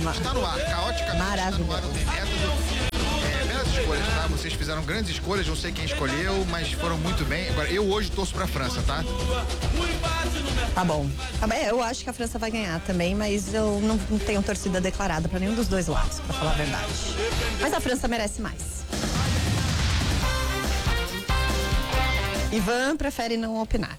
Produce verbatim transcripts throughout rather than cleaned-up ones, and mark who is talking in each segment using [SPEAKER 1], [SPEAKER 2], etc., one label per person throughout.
[SPEAKER 1] Está no ar, caoticamente está no ar, não tem método. É, belas escolhas, tá? Vocês fizeram grandes escolhas, não sei quem escolheu, mas foram muito bem. Agora, eu hoje torço pra França, tá?
[SPEAKER 2] Tá bom. Tá bem, eu acho que a França vai ganhar também, mas eu não, não tenho torcida declarada pra nenhum dos dois lados, pra falar a verdade. Mas a França merece mais. Ivan prefere não opinar.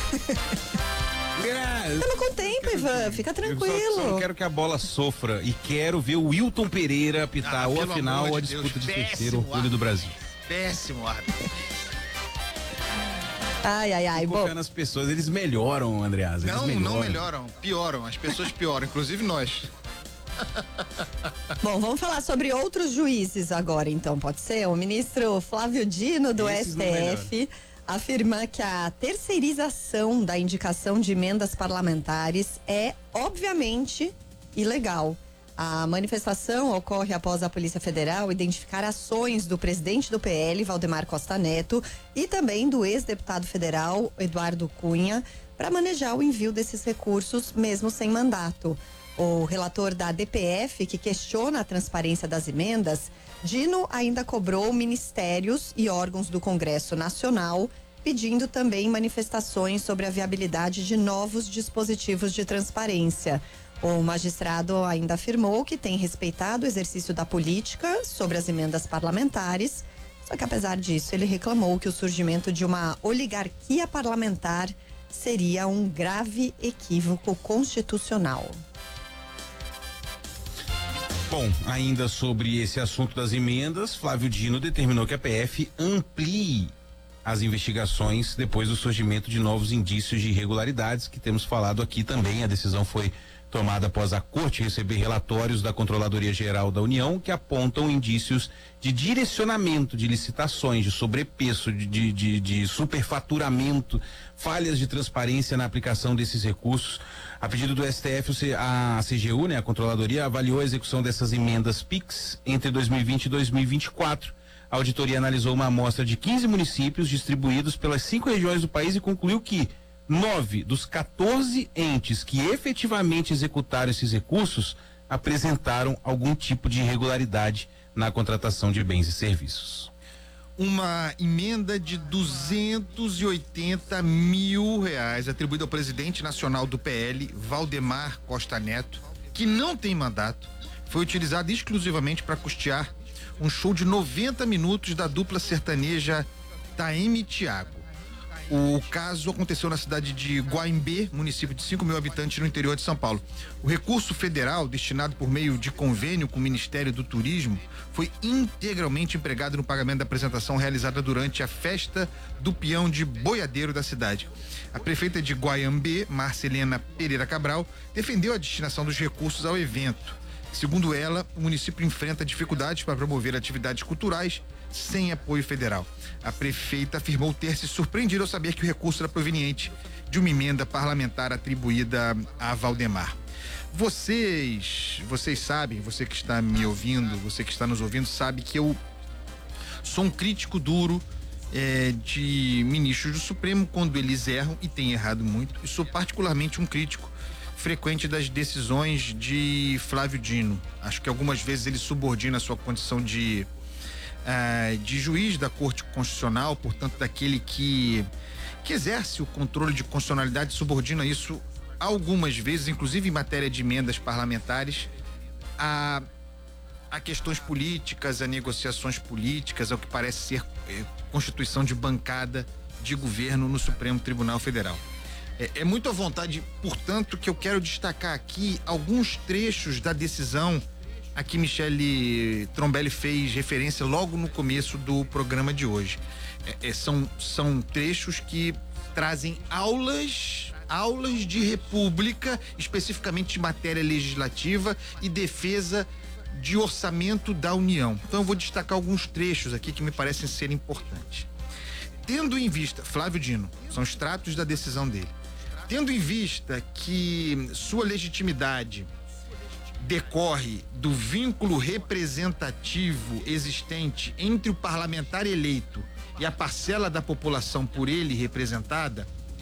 [SPEAKER 2] Estamos com tempo, Ivan, fica tranquilo.
[SPEAKER 3] Eu só, só não quero que a bola sofra e quero ver o Wilton Pereira apitar ah, ou a final ou a disputa de terceiro orgulho do Brasil.
[SPEAKER 1] Péssimo árbitro.
[SPEAKER 2] Ai, ai, ai.
[SPEAKER 3] Bom, nas pessoas, eles melhoram, Andreas. Eles
[SPEAKER 1] não,
[SPEAKER 3] melhoram.
[SPEAKER 1] não melhoram, pioram. As pessoas pioram, inclusive nós.
[SPEAKER 2] Bom, vamos falar sobre outros juízes agora, então, pode ser? O ministro Flávio Dino, do Esses S T F, afirma que a terceirização da indicação de emendas parlamentares é, obviamente, ilegal. A manifestação ocorre após a Polícia Federal identificar ações do presidente do P L, Valdemar Costa Neto, e também do ex-deputado federal, Eduardo Cunha, para manejar o envio desses recursos, mesmo sem mandato. O relator da D P F, que questiona a transparência das emendas, Dino ainda cobrou ministérios e órgãos do Congresso Nacional, pedindo também manifestações sobre a viabilidade de novos dispositivos de transparência. O magistrado ainda afirmou que tem respeitado o exercício da política sobre as emendas parlamentares, só que apesar disso ele reclamou que o surgimento de uma oligarquia parlamentar seria um grave equívoco constitucional.
[SPEAKER 3] Bom, ainda sobre esse assunto das emendas, Flávio Dino determinou que a P F amplie as investigações depois do surgimento de novos indícios de irregularidades que temos falado aqui também. A decisão foi tomada após a Corte receber relatórios da Controladoria Geral da União que apontam indícios de direcionamento de licitações, de sobrepreço, de, de, de, de superfaturamento, falhas de transparência na aplicação desses recursos. A pedido do S T F, a C G U, né, a Controladoria, avaliou a execução dessas emendas PIX entre dois mil e vinte e dois mil e vinte e quatro. A auditoria analisou uma amostra de quinze municípios distribuídos pelas cinco regiões do país e concluiu que nove dos quatorze entes que efetivamente executaram esses recursos apresentaram algum tipo de irregularidade na contratação de bens e serviços.
[SPEAKER 1] Uma emenda de duzentos e oitenta mil reais atribuída ao presidente nacional do P L, Valdemar Costa Neto, que não tem mandato, foi utilizada exclusivamente para custear um show de noventa minutos da dupla sertaneja Taeme e Thiago. O caso aconteceu na cidade de Guaimbê, município de cinco mil habitantes no interior de São Paulo. O recurso federal, destinado por meio de convênio com o Ministério do Turismo, foi integralmente empregado no pagamento da apresentação realizada durante a festa do peão de boiadeiro da cidade. A prefeita de Guaiambê, Marcelena Pereira Cabral, defendeu a destinação dos recursos ao evento. Segundo ela, o município enfrenta dificuldades para promover atividades culturais sem apoio federal. A prefeita afirmou ter se surpreendido ao saber que o recurso era proveniente de uma emenda parlamentar atribuída a Valdemar. Vocês, vocês sabem, você que está me ouvindo, você que está nos ouvindo, sabe que eu sou um crítico duro é, de ministros do Supremo quando eles erram e têm errado muito. E sou particularmente um crítico frequente das decisões de Flávio Dino. Acho que algumas vezes ele subordina a sua condição de Uh, de juiz da Corte Constitucional, portanto daquele que que exerce o controle de constitucionalidade, subordina isso algumas vezes, inclusive em matéria de emendas parlamentares, a, a questões políticas, a negociações políticas, ao que parece ser eh, constituição de bancada de governo no Supremo Tribunal Federal. É, é muito à vontade, portanto, que eu quero destacar aqui alguns trechos da decisão a que Michele Trombelli fez referência logo no começo do programa de hoje. É, é, são, são trechos que trazem aulas, aulas de república, especificamente de matéria legislativa e defesa de orçamento da União. Então eu vou destacar alguns trechos aqui que me parecem ser importantes. Tendo em vista, Flávio Dino, são os tratos da decisão dele, tendo em vista que sua legitimidade decorre do vínculo representativo existente entre o parlamentar eleito e a parcela da população por ele representada,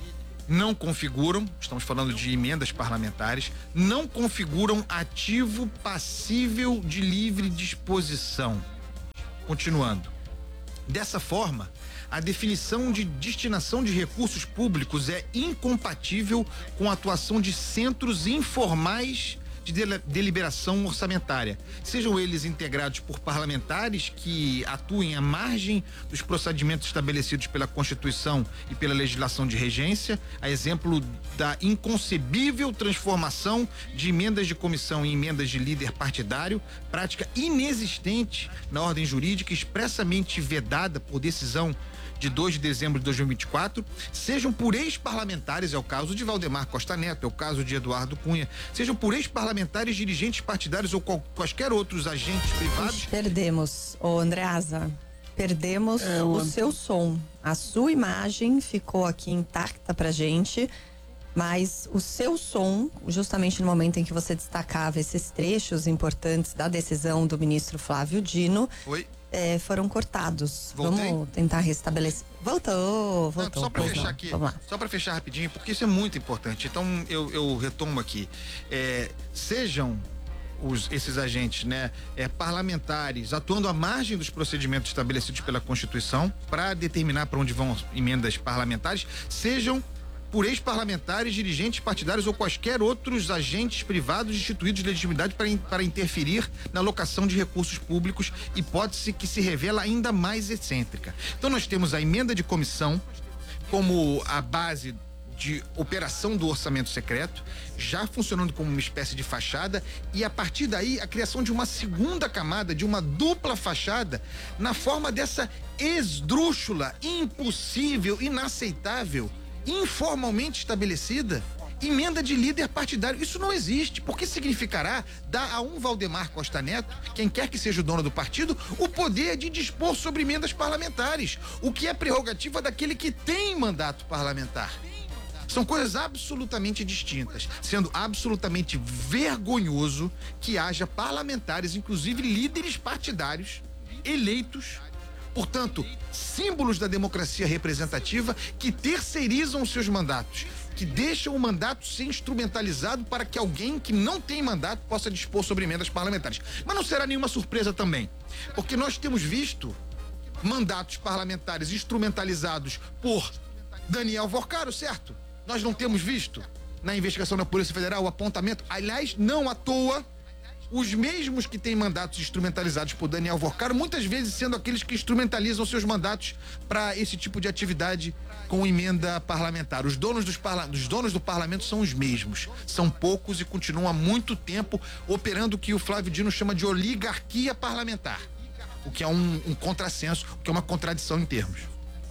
[SPEAKER 1] não configuram, estamos falando de emendas parlamentares, não configuram ativo passível de livre disposição. Continuando. Dessa forma, a definição de destinação de recursos públicos é incompatível com a atuação de centros informais de deliberação orçamentária, sejam eles integrados por parlamentares que atuem à margem dos procedimentos estabelecidos pela Constituição e pela legislação de regência, a exemplo da inconcebível transformação de emendas de comissão em emendas de líder partidário, prática inexistente na ordem jurídica, expressamente vedada por decisão de dois de dezembro de dois mil e vinte e quatro, sejam por ex-parlamentares, é o caso de Valdemar Costa Neto, é o caso de Eduardo Cunha, sejam por ex-parlamentares, dirigentes partidários ou qual, quaisquer outros agentes privados.
[SPEAKER 2] Perdemos, ô Andreasa, perdemos é, o, o seu som. A sua imagem ficou aqui intacta pra gente, mas o seu som, justamente no momento em que você destacava esses trechos importantes da decisão do ministro Flávio Dino.
[SPEAKER 1] Oi?
[SPEAKER 2] É, foram cortados.
[SPEAKER 1] Voltei?
[SPEAKER 2] Vamos tentar restabelecer. Voltou, voltou.
[SPEAKER 1] Não, só para fechar aqui, só para fechar rapidinho, porque isso é muito importante. Então eu, eu retomo aqui. É, sejam os, esses agentes, né, é, parlamentares, atuando à margem dos procedimentos estabelecidos pela Constituição para determinar para onde vão emendas parlamentares, sejam por ex-parlamentares, dirigentes partidários ou quaisquer outros agentes privados instituídos de legitimidade para, in, para interferir na alocação de recursos públicos, hipótese que se revela ainda mais excêntrica. Então nós temos a emenda de comissão como a base de operação do orçamento secreto, já funcionando como uma espécie de fachada, e a partir daí a criação de uma segunda camada, de uma dupla fachada, na forma dessa esdrúxula, impossível, inaceitável, informalmente estabelecida emenda de líder partidário. Isso não existe, porque significará dar a um Valdemar Costa Neto, quem quer que seja o dono do partido, o poder de dispor sobre emendas parlamentares, o que é prerrogativa daquele que tem mandato parlamentar. São coisas absolutamente distintas, sendo absolutamente vergonhoso que haja parlamentares, inclusive líderes partidários, eleitos, portanto, símbolos da democracia representativa, que terceirizam os seus mandatos, que deixam o mandato ser instrumentalizado para que alguém que não tem mandato possa dispor sobre emendas parlamentares. Mas não será nenhuma surpresa também, porque nós temos visto mandatos parlamentares instrumentalizados por Daniel Vorcaro, certo? Nós não temos visto na investigação da Polícia Federal o apontamento, aliás, não à toa, os mesmos que têm mandatos instrumentalizados por Daniel Vorcaro, muitas vezes sendo aqueles que instrumentalizam seus mandatos para esse tipo de atividade com emenda parlamentar. Os donos, dos parla- os donos do parlamento são os mesmos, são poucos e continuam há muito tempo operando o que o Flávio Dino chama de oligarquia parlamentar, o que é um, um contrassenso, o que é uma contradição em termos.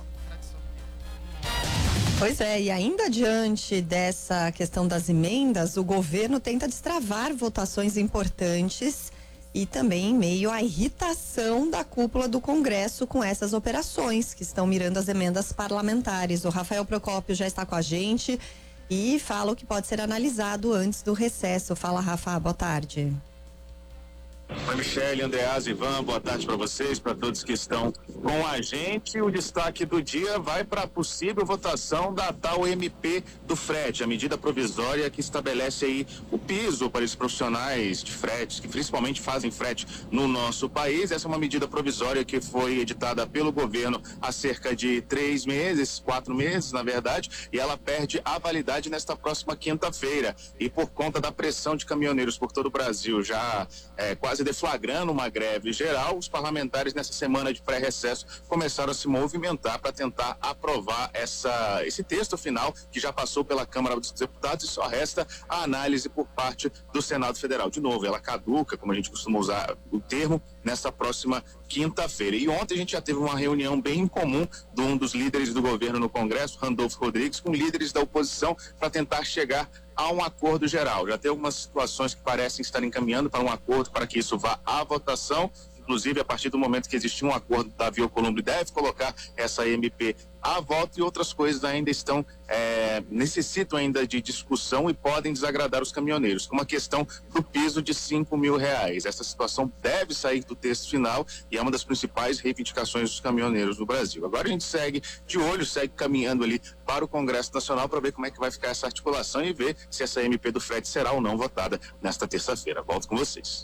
[SPEAKER 2] Pois é, e ainda diante dessa questão das emendas, o governo tenta destravar votações importantes e também em meio à irritação da cúpula do Congresso com essas operações que estão mirando as emendas parlamentares. O Rafael Procópio já está com a gente e fala o que pode ser analisado antes do recesso. Fala, Rafa, boa tarde.
[SPEAKER 4] Oi, Michele, Andreasa, Ivan, boa tarde para vocês, para todos que estão com a gente. O destaque do dia vai para a possível votação da tal M P do frete, a medida provisória que estabelece aí o piso para os profissionais de fretes, que principalmente fazem frete no nosso país. Essa é uma medida provisória que foi editada pelo governo há cerca de três meses, quatro meses, na verdade, e ela perde a validade nesta próxima quinta-feira. E por conta da pressão de caminhoneiros por todo o Brasil, já é, quase deflagrando uma greve geral, os parlamentares nessa semana de pré-recesso começaram a se movimentar para tentar aprovar essa, esse texto final que já passou pela Câmara dos Deputados e só resta a análise por parte do Senado Federal. De novo, ela caduca, como a gente costuma usar o termo, nessa próxima quinta-feira. E ontem a gente já teve uma reunião bem comum de um dos líderes do governo no Congresso, Randolfo Rodrigues, com líderes da oposição para tentar chegar a um acordo geral. Já tem algumas situações que parecem estar encaminhando para um acordo para que isso vá à votação. Inclusive, a partir do momento que existir um acordo, Davi Alcolumbre deve colocar essa M P à volta, e outras coisas ainda estão, é, necessitam ainda de discussão e podem desagradar os caminhoneiros, como a questão do piso de cinco mil reais. Essa situação deve sair do texto final e é uma das principais reivindicações dos caminhoneiros no Brasil. Agora a gente segue de olho, segue caminhando ali para o Congresso Nacional para ver como é que vai ficar essa articulação e ver se essa M P do frete será ou não votada nesta terça-feira. Volto com vocês.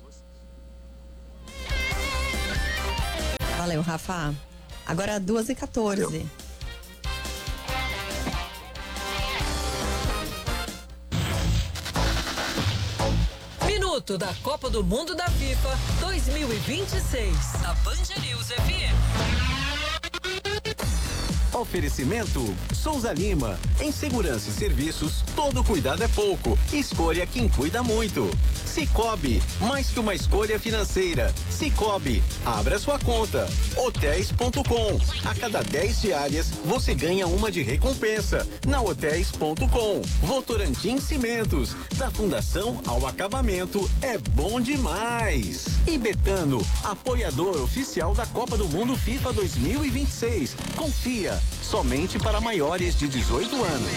[SPEAKER 2] Valeu, Rafa. Agora duas e quatorze.
[SPEAKER 5] Minuto da Copa do Mundo da FIFA dois mil e vinte e seis. Da Band News F M.
[SPEAKER 6] Oferecimento Souza Lima. Em segurança e serviços, todo cuidado é pouco. Escolha quem cuida muito. Cicobi, mais que uma escolha financeira. Cicobi, abra sua conta. Hotéis ponto com. A cada dez diárias, você ganha uma de recompensa. Na Hotéis ponto com. Votorantim Cimentos. Da fundação ao acabamento, é bom demais. E Betano, apoiador oficial da Copa do Mundo FIFA dois mil e vinte e seis. Confia. Somente para maiores de dezoito anos.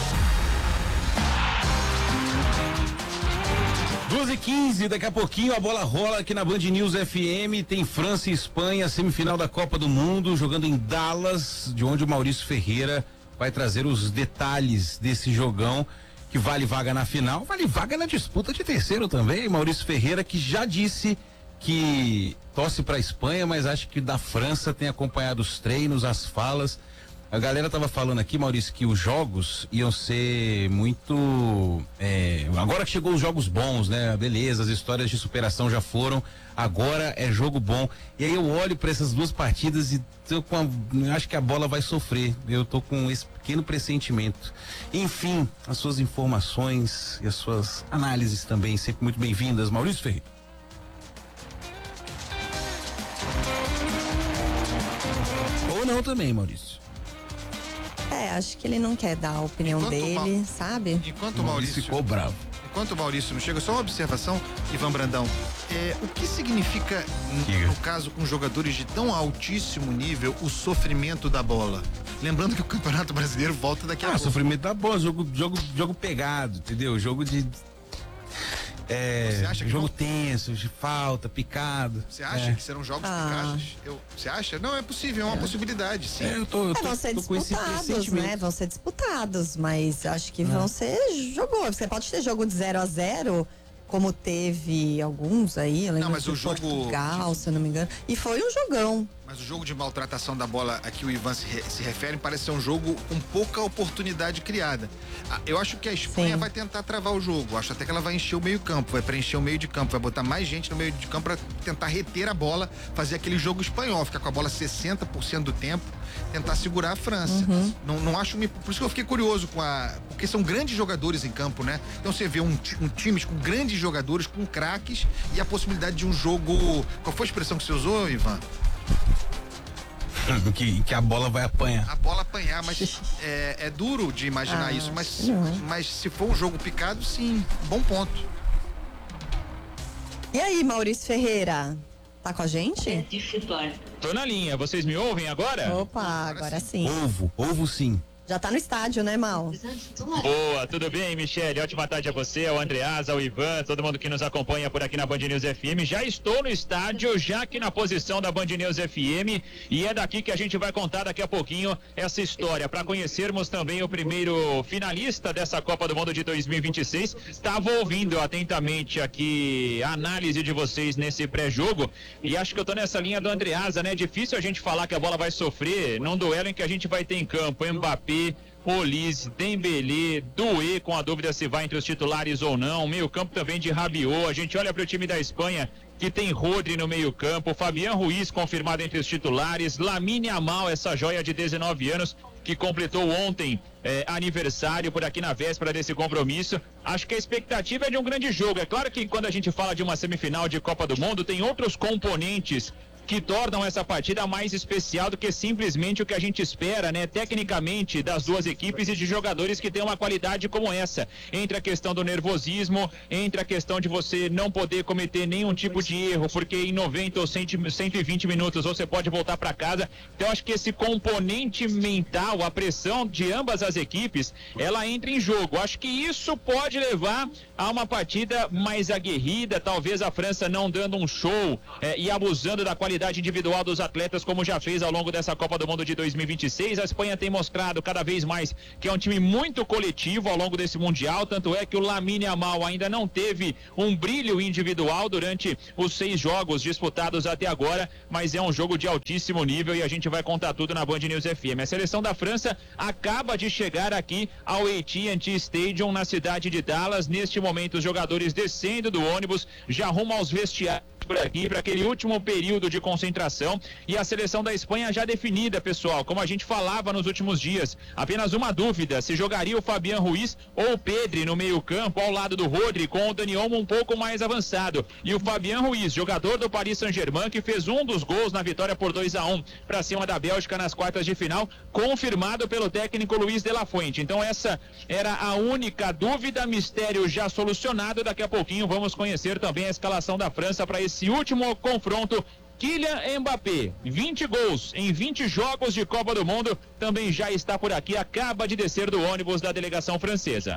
[SPEAKER 3] duas e quinze, daqui a pouquinho a bola rola aqui na Band News F M. Tem França e Espanha, semifinal da Copa do Mundo, jogando em Dallas, de onde o Maurício Ferreira vai trazer os detalhes desse jogão, que vale vaga na final, vale vaga na disputa de terceiro também. Maurício Ferreira, que já disse que torce para a Espanha, mas acho que da França tem acompanhado os treinos, as falas. A galera tava falando aqui, Maurício, que os jogos iam ser muito... É, agora que chegou os jogos bons, né? Beleza, as histórias de superação já foram, agora é jogo bom. E aí eu olho para essas duas partidas e tô com a, acho que a bola vai sofrer. Eu tô com esse pequeno pressentimento. Enfim, as suas informações e as suas análises também, sempre muito bem-vindas. Maurício Ferreira. Ou não também, Maurício.
[SPEAKER 2] É, acho que ele não quer dar a opinião
[SPEAKER 1] Enquanto
[SPEAKER 2] dele,
[SPEAKER 1] Ma...
[SPEAKER 2] sabe?
[SPEAKER 1] Enquanto o Maurício
[SPEAKER 3] ficou bravo.
[SPEAKER 1] Enquanto o Maurício não chega, só uma observação, Ivan Brandão. É, o que significa,
[SPEAKER 3] Diga.
[SPEAKER 1] no caso, com jogadores de tão altíssimo nível, o sofrimento da bola? Lembrando que o Campeonato Brasileiro volta daqui a
[SPEAKER 3] Ah,
[SPEAKER 1] pouco.
[SPEAKER 3] sofrimento da bola, jogo, jogo, jogo pegado, entendeu? Jogo de. É,
[SPEAKER 1] Você acha que
[SPEAKER 3] jogo
[SPEAKER 1] vão-
[SPEAKER 3] tenso, de falta, picado.
[SPEAKER 1] Você acha
[SPEAKER 3] é.
[SPEAKER 1] que serão jogos
[SPEAKER 2] Ah.
[SPEAKER 1] picados? Eu, você acha? Não, é possível, é uma possibilidade, sim.
[SPEAKER 3] É, eu tô, eu
[SPEAKER 2] É,
[SPEAKER 3] tô,
[SPEAKER 2] vão ser
[SPEAKER 3] tô com esse
[SPEAKER 2] disputados,
[SPEAKER 3] pressentimento.
[SPEAKER 2] né? Vão ser disputados, mas acho que vão ser jogo. Você pode ter jogo de zero a zero, como teve alguns aí. Eu lembro
[SPEAKER 1] Não, mas
[SPEAKER 2] de
[SPEAKER 1] o jogo-
[SPEAKER 2] Portugal, se eu não me engano. E foi um jogão.
[SPEAKER 1] Mas o jogo de maltratação da bola a que o Ivan se, re- se refere parece ser um jogo com pouca oportunidade criada. Ah, eu acho que a Espanha
[SPEAKER 2] Sim.
[SPEAKER 1] vai tentar travar o jogo. Acho até que ela vai encher o meio campo, vai preencher o meio de campo, vai botar mais gente no meio de campo para tentar reter a bola, fazer aquele jogo espanhol, ficar com a bola sessenta por cento do tempo, tentar segurar a França. Não, não acho, por isso que eu fiquei curioso com a, porque são grandes jogadores em campo, né? Então você vê um, ti- um times com grandes jogadores, com craques e a possibilidade de um jogo. Qual foi a expressão que você usou, Ivan?
[SPEAKER 3] que, que a bola vai apanhar.
[SPEAKER 1] A bola apanhar, mas é, é duro de imaginar
[SPEAKER 2] Ah,
[SPEAKER 1] isso, mas,
[SPEAKER 2] acho que não.
[SPEAKER 1] mas se for um jogo picado, sim, bom ponto.
[SPEAKER 2] E aí, Maurício Ferreira? Tá com a gente?
[SPEAKER 7] Tô na linha, vocês me ouvem agora?
[SPEAKER 2] Opa, agora sim.
[SPEAKER 3] Ovo, ovo sim.
[SPEAKER 2] Já tá no estádio, né, Mal?
[SPEAKER 7] Boa, tudo bem, Michele? Ótima tarde a você, ao Andreasa, ao Ivan, todo mundo que nos acompanha por aqui na Band News F M. Já estou no estádio, já aqui na posição da Band News F M, e é daqui que a gente vai contar daqui a pouquinho essa história, para conhecermos também o primeiro finalista dessa Copa do Mundo de dois mil e vinte e seis. Estava ouvindo atentamente aqui a análise de vocês nesse pré-jogo, e acho que eu tô nessa linha do Andreasa, né? É difícil a gente falar que a bola vai sofrer num duelo em que a gente vai ter em campo Mbappé, Olise, Dembélé, Doué, com a dúvida se vai entre os titulares ou não, meio campo também de Rabiot. A gente olha para o time da Espanha, que tem Rodri no meio campo, Fabián Ruiz confirmado entre os titulares, Lamine Yamal, essa joia de dezenove anos, que completou ontem eh, aniversário por aqui na véspera desse compromisso. Acho que a expectativa é de um grande jogo. É claro que quando a gente fala de uma semifinal de Copa do Mundo, tem outros componentes que tornam essa partida mais especial do que simplesmente o que a gente espera, né? Tecnicamente, das duas equipes e de jogadores que têm uma qualidade como essa. Entre a questão do nervosismo, entre a questão de você não poder cometer nenhum tipo de erro, porque em noventa ou cento e vinte minutos você pode voltar para casa. Então, acho que esse componente mental, a pressão de ambas as equipes, ela entra em jogo. Acho que isso pode levar a uma partida mais aguerrida, talvez a França não dando um show é, e abusando da qualidade individual dos atletas, como já fez ao longo dessa Copa do Mundo de dois mil e vinte e seis. A Espanha tem mostrado cada vez mais que é um time muito coletivo ao longo desse Mundial, tanto é que o Lamine Yamal ainda não teve um brilho individual durante os seis jogos disputados até agora, mas é um jogo de altíssimo nível e a gente vai contar tudo na Band News F M. A seleção da França acaba de chegar aqui ao A T and T Stadium na cidade de Dallas. Neste momento os jogadores descendo do ônibus já rumam aos vestiários por aqui, para aquele último período de concentração, e a seleção da Espanha já definida, pessoal, como a gente falava nos últimos dias. Apenas uma dúvida, se jogaria o Fabián Ruiz ou o Pedri no meio campo, ao lado do Rodri, com o Dani Olmo um pouco mais avançado. E o Fabián Ruiz, jogador do Paris Saint-Germain, que fez um dos gols na vitória por dois a um para cima da Bélgica nas quartas de final, confirmado pelo técnico Luiz de la Fuente. Então essa era a única dúvida, mistério já solucionado. Daqui a pouquinho vamos conhecer também a escalação da França para esse Esse último confronto. Kylian Mbappé, vinte gols em vinte jogos de Copa do Mundo, também já está por aqui, acaba de descer do ônibus da delegação francesa.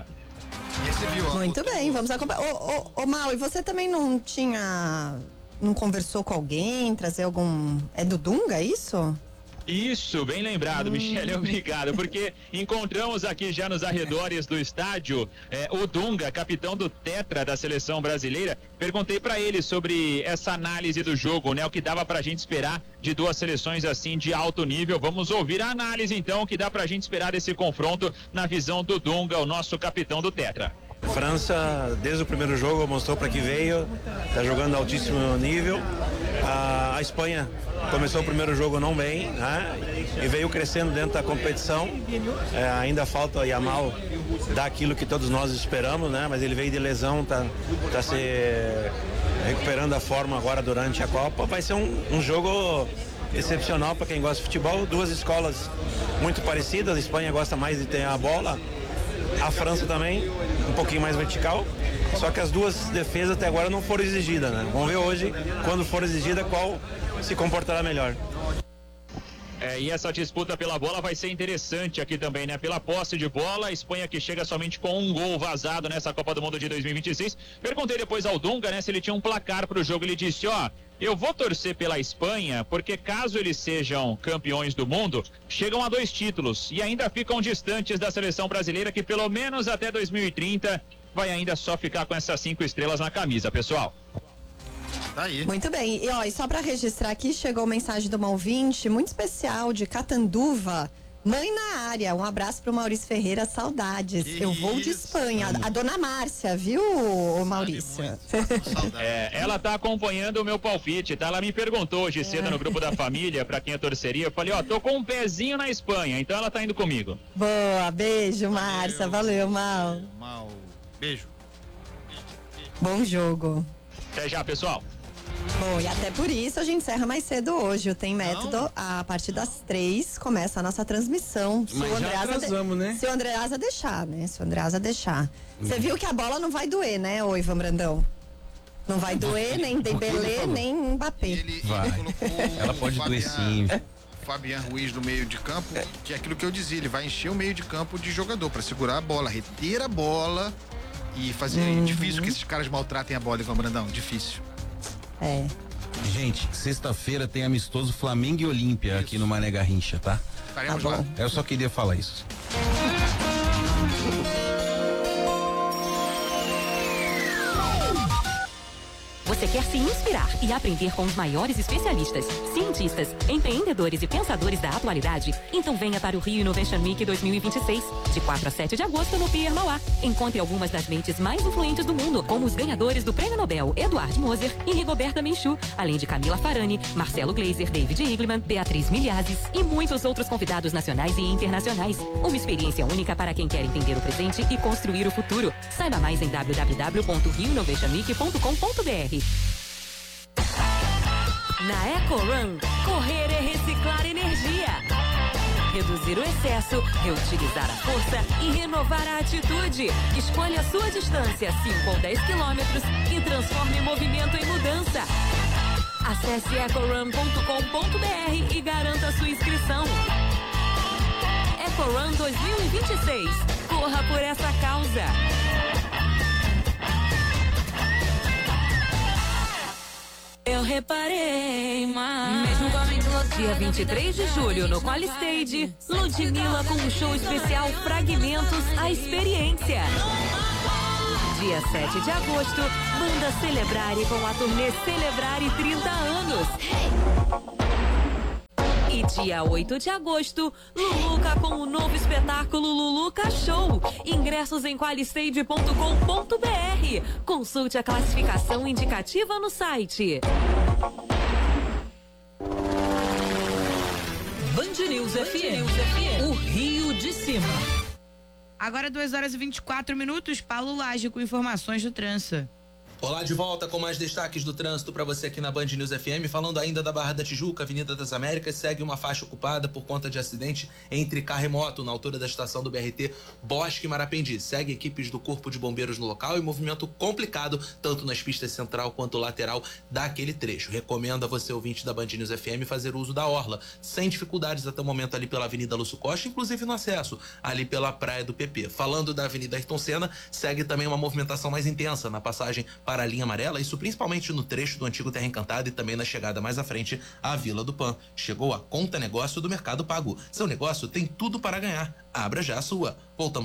[SPEAKER 2] Muito bem, vamos acompanhar. Ô, ô, ô Mal, e você também não tinha, não conversou com alguém, trazer algum, é do Dunga, isso?
[SPEAKER 7] Isso, bem lembrado, hum. Michele, obrigado, porque encontramos aqui já nos arredores do estádio é, o Dunga, capitão do Tetra da seleção brasileira. Perguntei para ele sobre essa análise do jogo, né, o que dava pra gente esperar de duas seleções assim de alto nível. Vamos ouvir a análise então, o que dá pra gente esperar desse confronto na visão do Dunga, o nosso capitão do Tetra.
[SPEAKER 8] França, desde o primeiro jogo, mostrou para que veio, está jogando altíssimo nível. A, a Espanha começou o primeiro jogo não bem, né? E veio crescendo dentro da competição. É, ainda falta o Yamal dar aquilo que todos nós esperamos, né? Mas ele veio de lesão, está tá se recuperando a forma agora durante a Copa. Vai ser um, um jogo excepcional para quem gosta de futebol. Duas escolas muito parecidas. A Espanha gosta mais de ter a bola. A França também, um pouquinho mais vertical, só que as duas defesas até agora não foram exigidas, né? Vamos ver hoje, quando for exigida, qual se comportará melhor.
[SPEAKER 7] É, e essa disputa pela bola vai ser interessante aqui também, né? Pela posse de bola, a Espanha que chega somente com um gol vazado nessa Copa do Mundo de dois mil e vinte e seis. Perguntei depois ao Dunga, né, se ele tinha um placar para o jogo. Ele disse, ó, eu vou torcer pela Espanha, porque caso eles sejam campeões do mundo, chegam a dois títulos e ainda ficam distantes da seleção brasileira, que pelo menos até dois mil e trinta vai ainda só ficar com essas cinco estrelas na camisa, pessoal.
[SPEAKER 2] Tá aí. Muito bem. E, ó, e só para registrar aqui, chegou mensagem de uma ouvinte muito especial de Catanduva. Mãe na área, um abraço pro Maurício Ferreira, saudades. Que Eu vou de Espanha. A, a dona Márcia, viu, Maurício?
[SPEAKER 7] É, ela tá acompanhando o meu palpite, tá? Ela me perguntou hoje cedo é. no grupo da família pra quem eu torceria. Eu falei, ó, tô com um pezinho na Espanha, então ela tá indo comigo.
[SPEAKER 2] Boa, beijo, Márcia. Valeu, Mal.
[SPEAKER 1] Mal, beijo.
[SPEAKER 2] Bom jogo.
[SPEAKER 7] Até já, pessoal.
[SPEAKER 2] Bom, e até por isso a gente encerra mais cedo hoje. O Tem Método, Não. a partir das três, começa a nossa transmissão. Se
[SPEAKER 3] Mas
[SPEAKER 2] o
[SPEAKER 3] já atrasamos,
[SPEAKER 2] de...
[SPEAKER 3] né?
[SPEAKER 2] Se o Andreasa deixar, né? Se o Andreasa deixar. Você hum. viu que a bola não vai doer, né, ô Ivan Brandão? Não vai doer nem Dembélé, nem Mbappé.
[SPEAKER 1] Ele,
[SPEAKER 3] vai.
[SPEAKER 1] ele colocou
[SPEAKER 3] Ela pode doer sim.
[SPEAKER 1] Fabián Ruiz no meio de campo, que é aquilo que eu dizia, ele vai encher o meio de campo de jogador para segurar a bola, reter a bola e fazer. Uhum. Difícil que esses caras maltratem a bola, Ivan Brandão, difícil.
[SPEAKER 2] É.
[SPEAKER 3] Gente, sexta-feira tem amistoso Flamengo e Olímpia isso. aqui no Mané Garrincha, tá?
[SPEAKER 1] Estaremos
[SPEAKER 2] tá
[SPEAKER 1] lá.
[SPEAKER 3] Eu só queria falar isso.
[SPEAKER 9] Você quer se inspirar e aprender com os maiores especialistas, cientistas, empreendedores e pensadores da atualidade? Então venha para o Rio Innovation Week dois mil e vinte e seis, de quatro a sete de agosto no Pier Mauá. Encontre algumas das mentes mais influentes do mundo, como os ganhadores do Prêmio Nobel Eduard Moser e Rigoberta Menchú, além de Camila Farani, Marcelo Gleiser, David Igleman, Beatriz Milhazes e muitos outros convidados nacionais e internacionais. Uma experiência única para quem quer entender o presente e construir o futuro. Saiba mais em w w w ponto rio innovation week ponto com ponto b r. Na EcoRun, correr é reciclar energia. Reduzir o excesso, reutilizar a força e renovar a atitude. Escolha a sua distância, cinco ou dez quilômetros, e transforme movimento em mudança. Acesse ecorun ponto com ponto br e garanta sua inscrição. EcoRun dois mil e vinte e seis. Corra por essa causa. Eu reparei, mas mesmo com a mente louca. Dia vinte e três de julho, no Qualistage, Ludmilla com um show especial Fragmentos, a Experiência. Dia sete de agosto, Banda Celebrare com a turnê Celebrare trinta anos. E dia oito de agosto, Luluca com o novo espetáculo Luluca Show. Ingressos em qualistage ponto com ponto br. Consulte a classificação indicativa no site.
[SPEAKER 5] Band News F M, o Rio de Cima.
[SPEAKER 10] Agora duas horas e vinte e quatro minutos, Paulo Lage com informações do trânsito.
[SPEAKER 11] Olá, de volta com mais destaques do trânsito para você aqui na Band News F M. Falando ainda da Barra da Tijuca, Avenida das Américas segue uma faixa ocupada por conta de acidente entre carro e moto na altura da estação do B R T Bosque Marapendi. Segue equipes do Corpo de Bombeiros no local e movimento complicado tanto nas pistas central quanto lateral daquele trecho. Recomendo a você, ouvinte da Band News F M, fazer uso da orla sem dificuldades até o momento ali pela Avenida Lúcio Costa, inclusive no acesso ali pela Praia do P P. Falando da Avenida Ayrton Senna, segue também uma movimentação mais intensa na passagem para a linha amarela, isso principalmente no trecho do antigo Terra Encantada e também na chegada mais à frente à Vila do Pan. Chegou a Conta Negócio do Mercado Pago. Seu negócio tem tudo para ganhar. Abra já a sua. Voltamos